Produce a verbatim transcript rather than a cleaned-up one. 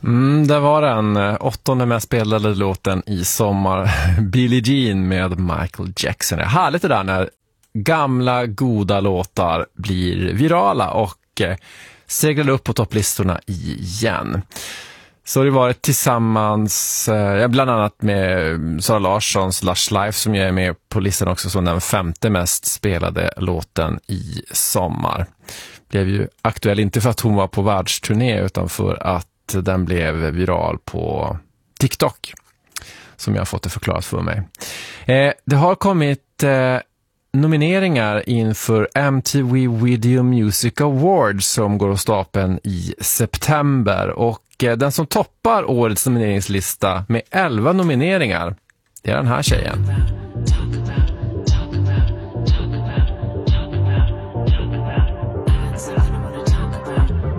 Mm, det var den åttonde mest spelade låten i sommar. Billie Jean med Michael Jackson. Det är härligt det där när gamla goda låtar blir virala och eh, seglar upp på topplistorna igen. Så det var tillsammans, eh, bland annat med Sara Larssons Lush Life som jag är med på listan också som den femte mest spelade låten i sommar. Blev ju aktuell inte för att hon var på världsturné utan för att den blev viral på TikTok som jag har fått det förklarat för mig. Eh, det har kommit eh, nomineringar inför M T V Video Music Awards som går av stapeln i september och eh, den som toppar årets nomineringslista med elva nomineringar, det är den här tjejen.